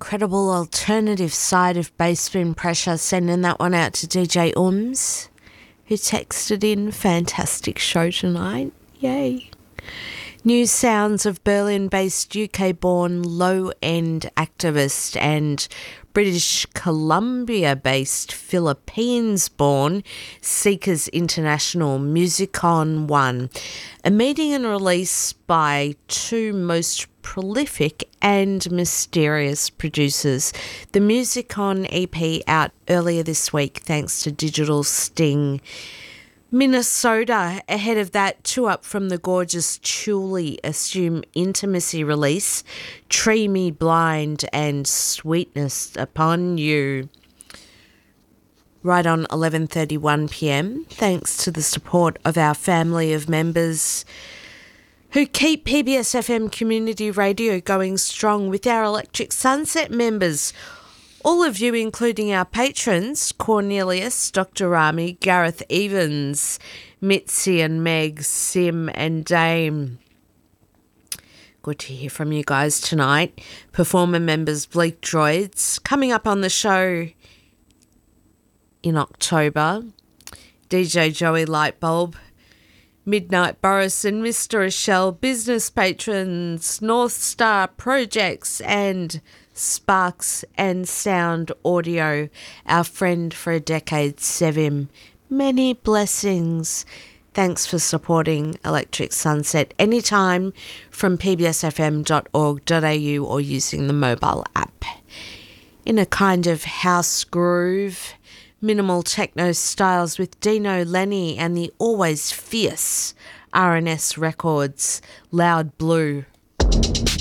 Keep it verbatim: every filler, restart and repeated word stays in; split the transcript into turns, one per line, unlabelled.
incredible alternative side of bass spin pressure. Sending that one out to D J Ums, who texted in, fantastic show tonight. Yay. New sounds of Berlin-based U K-born low-end activist and British Columbia-based Philippines-born Seekers International Musicon one, a meeting and release by two most prolific and mysterious producers. The Musicon E P out earlier this week thanks to Digital Sting. Minnesota, ahead of that, two up from the gorgeous Truly Assume Intimacy release, Tree Me Blind and Sweetness Upon You. Right on eleven thirty-one p m, thanks to the support of our family of members who keep P B S F M Community Radio going strong with our Electric Sunset members. All of you, including our patrons, Cornelius, Doctor Rami, Gareth Evans, Mitzi and Meg, Sim and Dame. Good to hear from you guys tonight. Performer members Bleak Droids, coming up on the show in October. D J Joey Lightbulb, Midnight Boris and Mister Rochelle, business patrons, North Star Projects and Sparks and Sound Audio, our friend for a decade, Sevim. Many blessings. Thanks for supporting Electric Sunset anytime from p b s f m dot org dot a u or using the mobile app. In a kind of house groove, minimal techno styles with Dino Lenny and the always fierce R and S Records, Loud Blue.